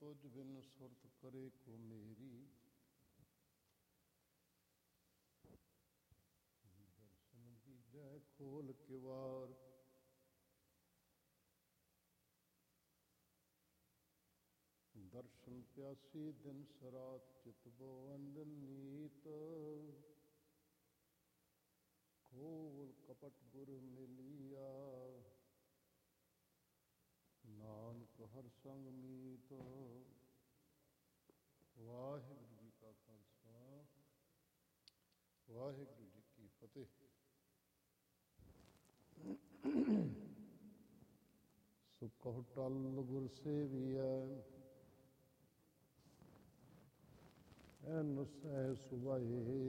ਤੁਝ ਬਿਨ ਸੁਰਤ ਕਰੇ ਕੋ ਮੇਰੀ, ਦਰਸ਼ਨ ਦੀਜੈ ਖੋਲ ਕਿਵਾਰ। ਦਰਸ਼ਨ ਪਿਆਸੀ ਦਿਨ ਸਰਾਤ, ਚਿਤ ਬੋ ਅੰਦਨ ਨੀਤ। ਖੋਲ ਕਪਟ ਗੁਰ ਮਿਲਿਆ, ਨਾਨਕ ਹਰ ਸੰਗ ਮੀਤ। ਵਾਹਿਗੁਰੂ ਜੀ ਕਾ ਖਾਲਸਾ, ਵਾਹਿਗੁਰੂ ਜੀ ਕੀ ਫਤਿਹ। ਸੋ ਕਹੁ ਟਲ ਗੁਰ ਸੇਵੀਐ, ਐਨ ਸਹਿ ਸੁਭਾਏ।